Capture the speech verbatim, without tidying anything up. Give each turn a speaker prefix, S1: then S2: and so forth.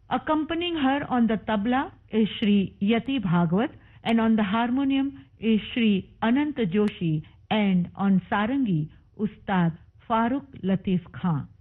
S1: Accompanying her on the tabla is Shri Yati Bhagwat, and on the harmonium is Shri Anant Joshi, and on sarangi Ustad Farooq Latif Khan.